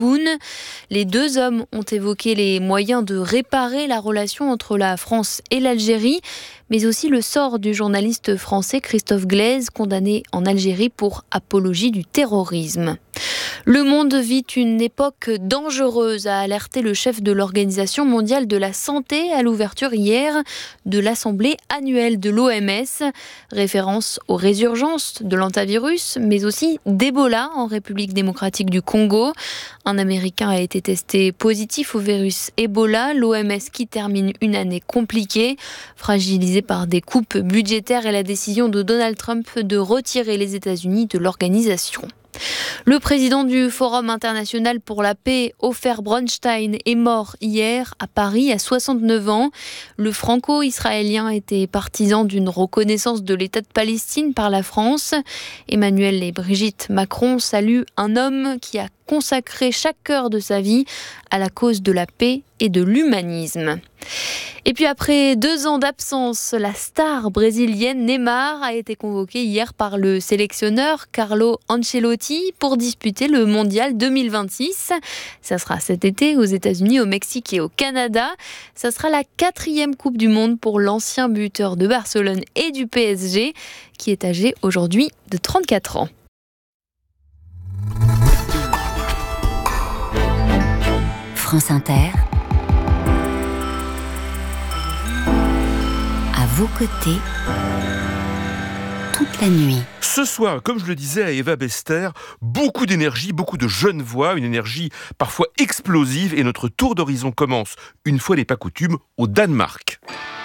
Les deux hommes ont évoqué les moyens de réparer la relation entre la France et l'Algérie, mais aussi le sort du journaliste français Christophe Glaise, condamné en Algérie pour apologie du terrorisme. Le monde vit une époque dangereuse, a alerté le chef de l'Organisation mondiale de la santé à l'ouverture hier de l'Assemblée annuelle de l'OMS. Référence aux résurgences de l'hantavirus, mais aussi d'Ebola en République démocratique du Congo. Un Américain a été testé positif au virus Ebola. L'OMS qui termine une année compliquée, fragilisée par des coupes budgétaires et la décision de Donald Trump de retirer les États-Unis de l'organisation. Le président du Forum international pour la paix, Ofer Bronstein, est mort hier à Paris à 69 ans. Le franco-israélien était partisan d'une reconnaissance de l'État de Palestine par la France. Emmanuel et Brigitte Macron saluent un homme qui a consacré chaque heure de sa vie à la cause de la paix et de l'humanisme. Et puis après 2 ans d'absence, la star brésilienne Neymar a été convoquée hier par le sélectionneur Carlo Ancelotti pour disputer le Mondial 2026. Ça sera cet été aux États-Unis, au Mexique et au Canada. Ça sera la 4e Coupe du Monde pour l'ancien buteur de Barcelone et du PSG, qui est âgé aujourd'hui de 34 ans. France Inter, à vos côtés, toute la nuit. Ce soir, comme je le disais à Eva Bester, beaucoup d'énergie, beaucoup de jeunes voix, une énergie parfois explosive, et notre tour d'horizon commence, une fois n'est pas coutume, au Danemark.